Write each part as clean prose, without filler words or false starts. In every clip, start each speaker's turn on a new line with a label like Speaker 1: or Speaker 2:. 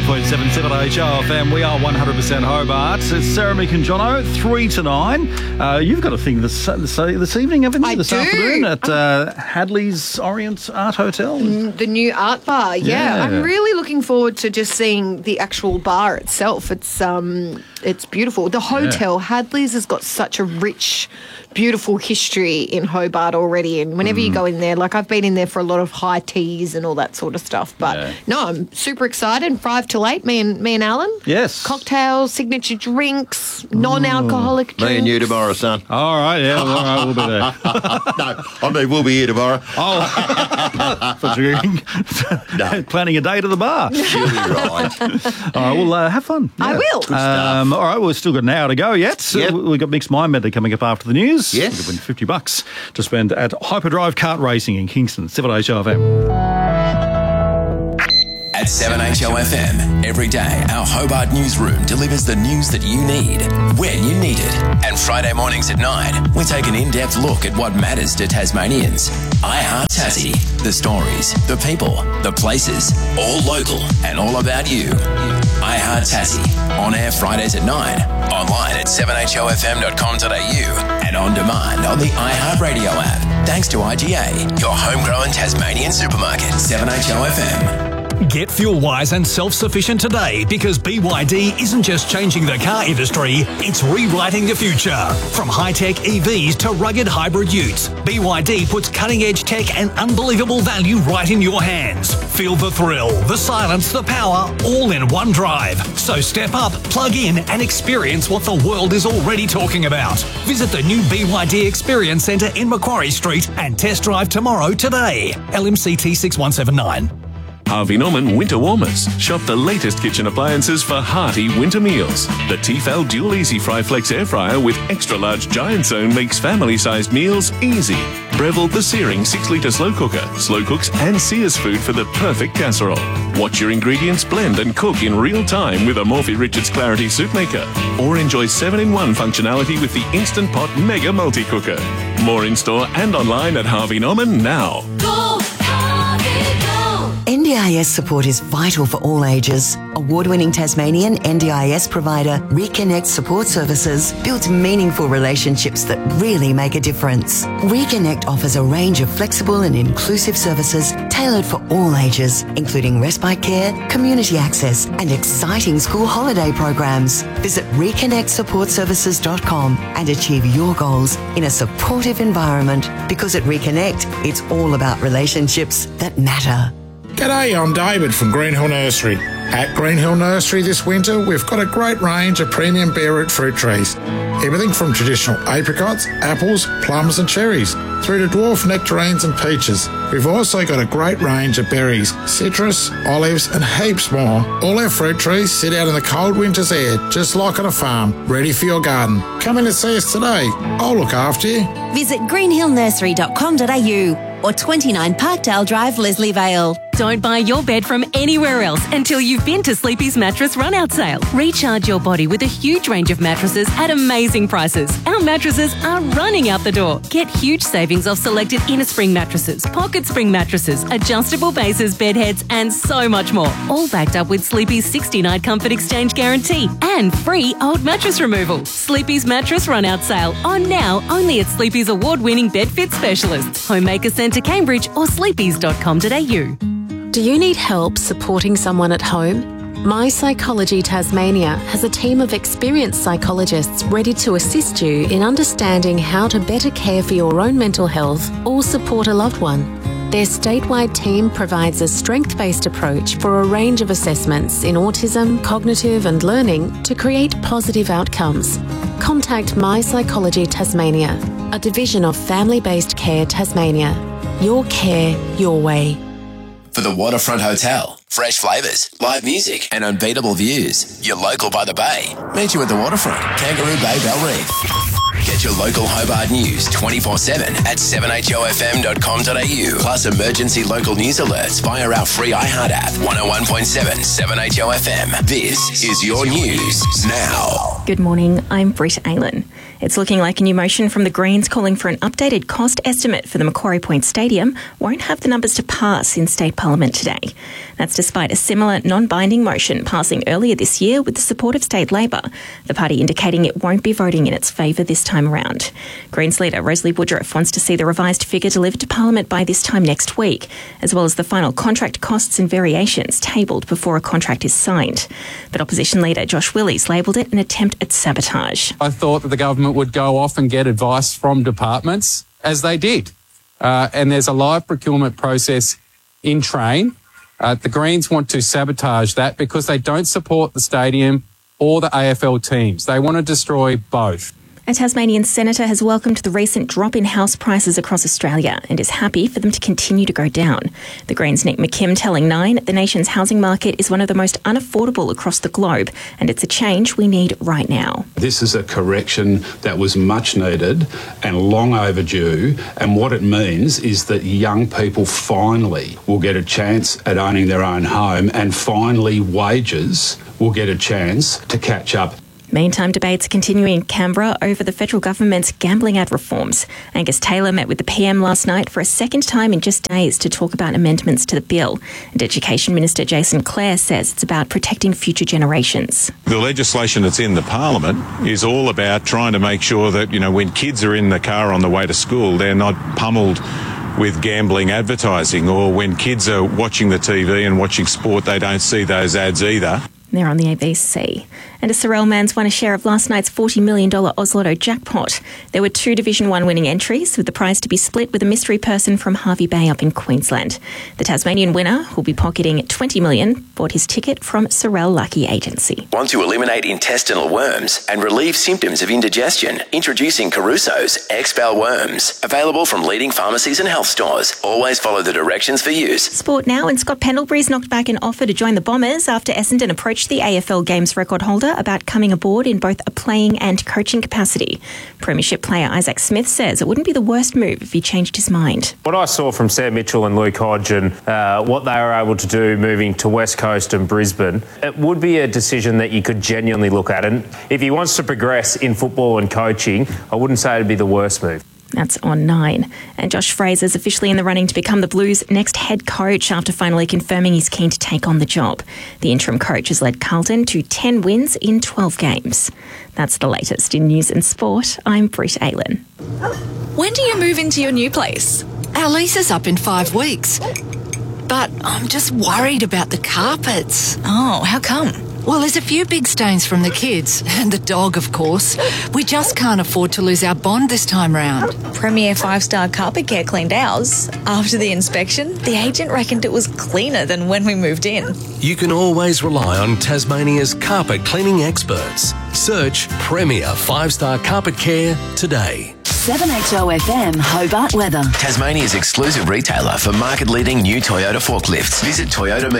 Speaker 1: 101.7 7HRFM. We are 100% Hobart. It's Sarah, Mick and Jono, 3 to 9. You've got a thing this evening, haven't you? This afternoon at Hadley's Orient Art Hotel.
Speaker 2: The new art bar, yeah. I'm really looking forward to just seeing the actual bar itself. It's beautiful. The hotel, Hadley's, has got such a rich, beautiful history in Hobart already. And whenever you go in there, like I've been in there for a lot of high teas and all that sort of stuff. But no, I'm super excited. 5 till 8, me and Alan.
Speaker 1: Yes.
Speaker 2: Cocktails, signature drinks, non-alcoholic drinks.
Speaker 3: Me and you tomorrow, son.
Speaker 1: All right, yeah, all right, we'll be there.
Speaker 3: No, I mean, we'll be here tomorrow.
Speaker 1: Planning a date at the bar.
Speaker 3: She'll be right.
Speaker 1: All right, well, have fun.
Speaker 2: I will.
Speaker 1: All right, we've still got an hour to go yet.
Speaker 3: Yep.
Speaker 1: We've got Mixed Mind Bender coming up after the news.
Speaker 3: Yes.
Speaker 1: You can win $50 to spend at Hyperdrive Kart Racing in Kingston, 7HRFM.
Speaker 4: At 7HOFM, every day our Hobart newsroom delivers the news that you need, when you need it. And Friday mornings at 9, we take an in-depth look at what matters to Tasmanians. I Heart Tassie, the stories, the people, the places, all local and all about you. I Heart Tassie, on air Fridays at 9, online at 7HOFM.com.au and on demand on the iHeartRadio app. Thanks to IGA, your homegrown Tasmanian supermarket, 7HOFM.
Speaker 5: Get fuel-wise and self-sufficient today because BYD isn't just changing the car industry, it's rewriting the future. From high-tech EVs to rugged hybrid utes, BYD puts cutting-edge tech and unbelievable value right in your hands. Feel the thrill, the silence, the power, all in one drive. So step up, plug in and experience what the world is already talking about. Visit the new BYD Experience Centre in Macquarie Street and test drive tomorrow today. LMCT 6179.
Speaker 6: Harvey Norman Winter Warmers. Shop the latest kitchen appliances for hearty winter meals. The Tefal Dual Easy Fry Flex Air Fryer with extra large giant zone makes family-sized meals easy. Breville the Searing 6-litre slow cooker. Slow cooks and sears food for the perfect casserole. Watch your ingredients blend and cook in real time with a Morphy Richards Clarity Soup Maker. Or enjoy 7-in-1 functionality with the Instant Pot Mega Multi-Cooker. More in-store and online at Harvey Norman now.
Speaker 7: Go, Harvey, go!
Speaker 8: NDIS support is vital for all ages. Award-winning Tasmanian NDIS provider Reconnect Support Services builds meaningful relationships that really make a difference. Reconnect offers a range of flexible and inclusive services tailored for all ages, including respite care, community access, and exciting school holiday programs. Visit reconnectsupportservices.com and achieve your goals in a supportive environment, because at Reconnect, it's all about relationships that matter.
Speaker 9: G'day, I'm David from Greenhill Nursery. At Greenhill Nursery this winter, we've got a great range of premium bare root fruit trees. Everything from traditional apricots, apples, plums and cherries, through to dwarf nectarines and peaches. We've also got a great range of berries, citrus, olives and heaps more. All our fruit trees sit out in the cold winter's air, just like on a farm, ready for your garden. Come in and see us today. I'll look after you.
Speaker 7: Visit greenhillnursery.com.au or 29 Parkdale Drive, Leslievale.
Speaker 10: Don't buy your bed from anywhere else until you've been to Sleepy's Mattress Run-Out Sale. Recharge your body with a huge range of mattresses at amazing prices. Our mattresses are running out the door. Get huge savings off selected inner spring mattresses, pocket spring mattresses, adjustable bases, bed heads, and so much more. All backed up with Sleepy's 60-night comfort exchange guarantee and free old mattress removal. Sleepy's Mattress Run-Out Sale on now only at Sleepy's award-winning bed fit specialists, Homemaker Centre Cambridge or sleepys.com.au.
Speaker 11: Do you need help supporting someone at home? My Psychology Tasmania has a team of experienced psychologists ready to assist you in understanding how to better care for your own mental health or support a loved one. Their statewide team provides a strength-based approach for a range of assessments in autism, cognitive and learning to create positive outcomes. Contact My Psychology Tasmania, a division of Family-Based Care Tasmania. Your care, your way.
Speaker 4: For the Waterfront Hotel, fresh flavours, live music and unbeatable views. You're local by the bay. Meet you at the Waterfront, Kangaroo Bay, Bell Reef. Get your local Hobart news 24/7 at 7HOFM.com.au. Plus emergency local news alerts via our free iHeart app. 101.7 7HOFM. This is your news now.
Speaker 12: Good morning, I'm Britt Aylen. It's looking like a new motion from the Greens calling for an updated cost estimate for the Macquarie Point Stadium won't have the numbers to pass in State Parliament today. That's despite a similar non-binding motion passing earlier this year with the support of State Labor, the party indicating it won't be voting in its favour this time around. Greens leader Rosalie Woodruff wants to see the revised figure delivered to Parliament by this time next week, as well as the final contract costs and variations tabled before a contract is signed. But opposition leader Josh Willies labelled it an attempt at sabotage.
Speaker 13: I thought that the government would go off and get advice from departments, as they did. And there's a live procurement process in train. The Greens want to sabotage that because they don't support the stadium or the AFL teams. They want to destroy both.
Speaker 12: A Tasmanian senator has welcomed the recent drop in house prices across Australia and is happy for them to continue to go down. The Greens' Nick McKim telling Nine the nation's housing market is one of the most unaffordable across the globe, and it's a change we need right now.
Speaker 14: This is a correction that was much needed and long overdue, and what it means is that young people finally will get a chance at owning their own home, and finally wages will get a chance to catch up.
Speaker 12: Meantime, debates are continuing in Canberra over the federal government's gambling ad reforms. Angus Taylor met with the PM last night for a second time in just days to talk about amendments to the bill. And Education Minister Jason Clare says it's about protecting future generations.
Speaker 15: The legislation that's in the Parliament is all about trying to make sure that, when kids are in the car on the way to school, they're not pummeled with gambling advertising, or when kids are watching the TV and watching sport, they don't see those ads either.
Speaker 12: They're on the ABC. And a Sorell man's won a share of last night's $40 million Oz Lotto jackpot. There were 2 Division 1 winning entries, with the prize to be split with a mystery person from Hervey Bay up in Queensland. The Tasmanian winner, who'll be pocketing $20 million, bought his ticket from Sorell Lucky Agency.
Speaker 4: Want to eliminate intestinal worms and relieve symptoms of indigestion? Introducing Caruso's Expel Worms. Available from leading pharmacies and health stores. Always follow the directions for use.
Speaker 12: Sport now, and Scott Pendlebury's knocked back an offer to join the Bombers after Essendon approached the AFL Games record holder about coming aboard in both a playing and coaching capacity. Premiership player Isaac Smith says it wouldn't be the worst move if he changed his mind.
Speaker 16: What I saw from Sam Mitchell and Luke Hodge and what they were able to do moving to West Coast and Brisbane, it would be a decision that you could genuinely look at. And if he wants to progress in football and coaching, I wouldn't say it'd be the worst move.
Speaker 12: That's on 9. And Josh Fraser's officially in the running to become the Blues' next head coach after finally confirming he's keen to take on the job. The interim coach has led Carlton to 10 wins in 12 games. That's the latest in news and sport. I'm Britt Aylen.
Speaker 17: When do you move into your new place? Our lease is up in 5 weeks. But I'm just worried about the carpets. Oh, how come? Well, there's a few big stains from the kids, and the dog, of course. We just can't afford to lose our bond this time round.
Speaker 18: Premier 5-star Carpet Care cleaned ours. After the inspection, the agent reckoned it was cleaner than when we moved in.
Speaker 19: You can always rely on Tasmania's carpet cleaning experts. Search Premier 5-star Carpet Care today.
Speaker 7: 7HOFM Hobart weather.
Speaker 4: Tasmania's exclusive retailer for market-leading new Toyota forklifts. Visit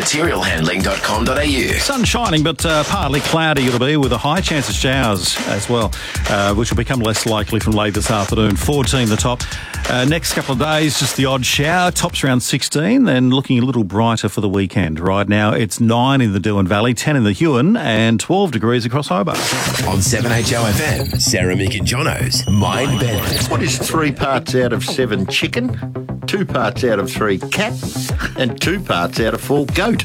Speaker 4: toyotamaterialhandling.com.au.
Speaker 1: Sun shining, but partly cloudy it'll be, with a high chance of showers as well, which will become less likely from late this afternoon. 14 the top. Next couple of days, just the odd shower. Tops around 16, then looking a little brighter for the weekend. Right now, it's 9 in the Doohan Valley, 10 in the Huon, and 12 degrees across Hobart.
Speaker 4: On 7HOFM, Sarah Mick and Jono's Mind Bender.
Speaker 3: What is 3 parts out of 7 chicken, 2 parts out of 3 cat, and 2 parts out of 4 goat?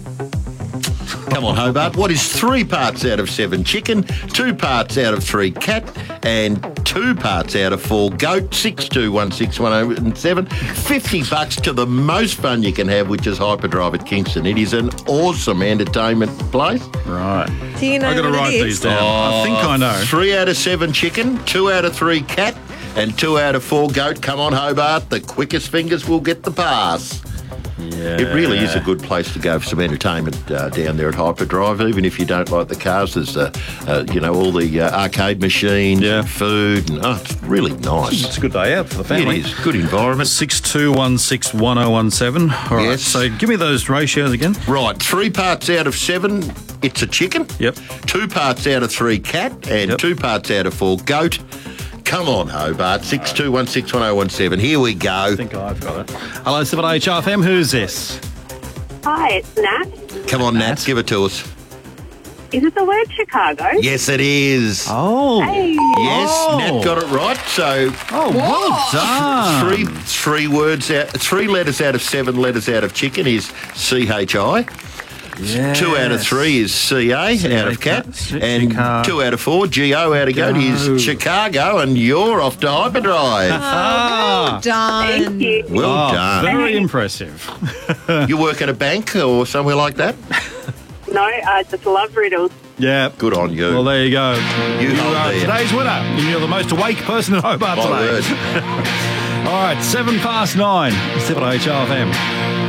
Speaker 3: Come on, Hobart. What is 3 parts out of 7 chicken, 2 parts out of 3 cat, and 2 parts out of 4 goat? 62161007. $50 to the most fun you can have, which is Hyperdrive at Kingston. It is an awesome entertainment place.
Speaker 1: Right.
Speaker 18: Do you know
Speaker 1: I've got to
Speaker 18: what
Speaker 1: write
Speaker 18: it
Speaker 1: these
Speaker 18: is?
Speaker 1: down. I think I know.
Speaker 3: 3 out of 7 chicken, 2 out of 3 cat, and 2 out of 4 goat. Come on, Hobart. The quickest fingers will get the pass.
Speaker 1: Yeah.
Speaker 3: It really is a good place to go for some entertainment down there at Hyperdrive. Even if you don't like the cars, there's all the arcade machines, and food, and it's really nice.
Speaker 1: It's a good day out for the family.
Speaker 3: It is. Good environment.
Speaker 1: 62161017. All right.
Speaker 3: Yes.
Speaker 1: So give me those ratios again.
Speaker 3: Right. 3 parts out of 7, it's a chicken.
Speaker 1: Yep.
Speaker 3: 2 parts out of 3 cat, and 2 parts out of 4 goat. Come on, Hobart. 62161017. Here we go.
Speaker 1: I think I've got it. Hello, 7HRFM. Who's this?
Speaker 20: Hi, it's Nat.
Speaker 3: Come on, Nat. Give it to us.
Speaker 20: Is it the word Chicago?
Speaker 3: Yes, it is.
Speaker 1: Oh.
Speaker 20: Hey.
Speaker 3: Yes,
Speaker 1: Oh.
Speaker 3: Nat got it right. So,
Speaker 1: well done.
Speaker 3: Three letters out of 7 letters out of chicken is CHI.
Speaker 1: Yes.
Speaker 3: 2 out of 3 is CA out of cat, and
Speaker 1: Chicago.
Speaker 3: 2 out of 4 GO out of goat is Chicago, and you're off to hyperdrive.
Speaker 2: Well done.
Speaker 20: Thank you.
Speaker 3: Well done.
Speaker 1: Very impressive.
Speaker 3: You work at a bank or somewhere like that?
Speaker 20: No, I just love riddles.
Speaker 1: Yeah.
Speaker 3: Good on you.
Speaker 1: Well, there you go.
Speaker 3: You hold
Speaker 1: are
Speaker 3: there.
Speaker 1: today's winner. And you're the most awake person in Hobart
Speaker 3: My
Speaker 1: today.
Speaker 3: word.
Speaker 1: All right, 9:07, 7 HRFM.